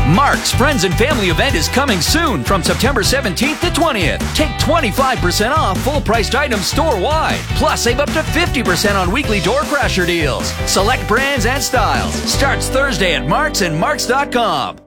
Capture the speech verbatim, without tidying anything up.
Mark's Friends and Family event is coming soon from September seventeenth to twentieth. Take twenty-five percent off full-priced items store-wide. Plus, save up to fifty percent on weekly door crasher deals. Select brands and styles. Starts Thursday at Mark's and Marks dot com.